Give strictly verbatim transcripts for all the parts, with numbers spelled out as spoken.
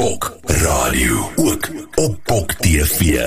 Bok Radio, ook op Bok T V.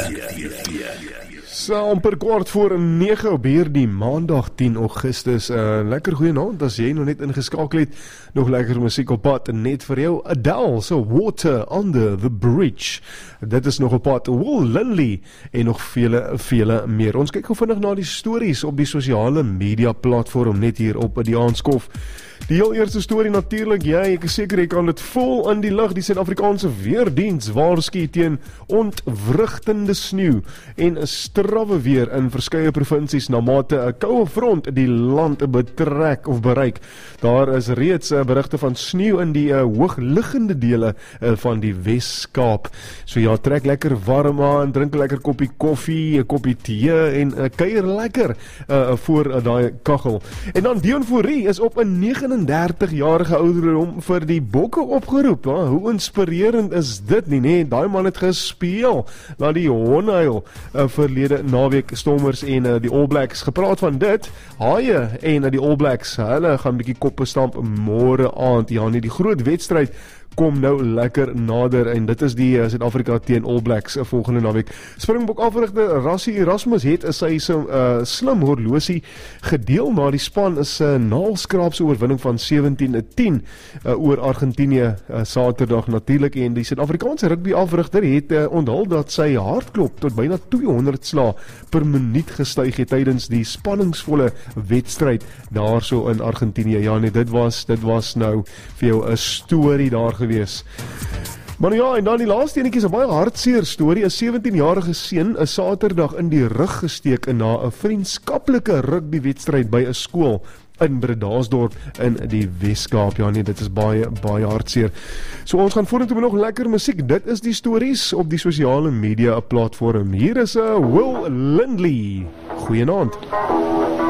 So, amper kwart voor nege op hierdie maandag tien Augustus. Uh, lekker goeie naand, as jy nog net ingeskakel het. Nog lekker musiek op pad, net vir jou Adele, so Water Under the Bridge. Dit is nog op pad, Will Lindley en nog vele, vele meer. Ons kyk gou vinnig na die stories op die sosiale media platform, net hier op die aanskof. Die heel eerste storie natuurlik, ja, ek is seker jy kan dit vol in die lug. Die Suid-Afrikaanse weerdiens waarsku teen ontwrigtende sneeu en strawwe weer in verskeie provinsies na mate 'n koue front die land betrek of bereik. Daar is reeds uh, berigte van sneeu in die uh, hoogliggende dele uh, van die Wes-Kaap. So ja, trek lekker warm aan, drink 'n lekker koppie koffie, 'n koppie tee en uh, kuier lekker uh, voor uh, daai kaggel. En dan Dion Fourie is op 'n negenendertig-jarige ouderdom vir die bokke opgeroep. Ha? Hoe inspirerend is dit nie, nee? Daai man het gespeel na die Honheil uh, verlede naweek Stormers en uh, die All Blacks. Gepraat van dit, haie en uh, die All Blacks, hulle gaan 'n bietjie koppe stamp môre aand. Ja, nie die groot wedstryd kom nou lekker nader en dit is die uh, Suid-Afrika teen All Blacks uh, volgende naweek. Springbok afrigter Rassie Erasmus het uh, sy so, uh, slim horlosie gedeel, maar die span is 'n uh, naalskraapse oorwinning van sewentien tien uh, oor Argentinië uh, Saterdag natuurlik, en die Suid-Afrikaanse rugby afrigter het uh, onthul dat sy hartklop tot byna tweehonderd slae per minuut gestyg het tydens die spanningsvolle wedstryd daarso in Argentinië. Ja nee, dit was dit was nou vir jou 'n storie daar gewees. Maar ja, en dan die laaste enetjie is 'n baie hartseer storie. 'n sewentienjarige seun is Saterdag in die rug gesteek na 'n vriendskaplike rugbywedstryd by 'n skool in Bredasdorp in die Wes-Kaap. Ja nee, dit is baie, baie hartseer. So ons gaan vorentoe met nog lekker musiek. Dit is die stories op die sosiale media platform. Hier is 'n Will Lindley. Goeienaand.